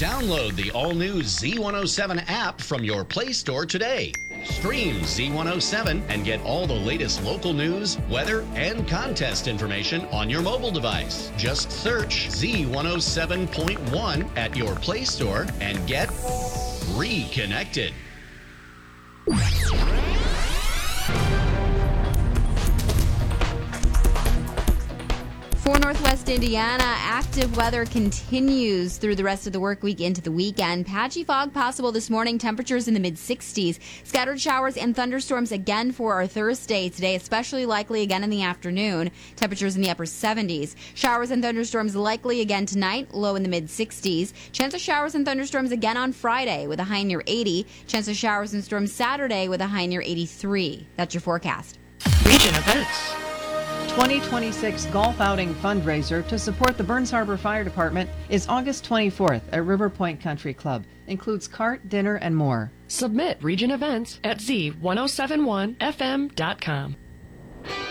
Download the all-new Z107 app from your Play Store today. Stream Z107 and get all the latest local news, weather, and contest information on your mobile device. Just search Z107.1 at your Play Store and get reconnected. For Northwest Indiana, active weather continues through the rest of the work week into the weekend. Patchy fog possible this morning, temperatures in the mid-60s. Scattered showers and thunderstorms again for our Thursday today, especially likely again in the afternoon. Temperatures in the upper 70s. Showers and thunderstorms likely again tonight, low in the mid-60s. Chance of showers and thunderstorms again on Friday with a high near 80. Chance of showers and storms Saturday with a high near 83. That's your forecast. Region events. 2026 Golf Outing fundraiser to support the Burns Harbor Fire Department is August 24th at River Point Country Club. Includes cart, dinner, and more. Submit region events at z1071fm.com.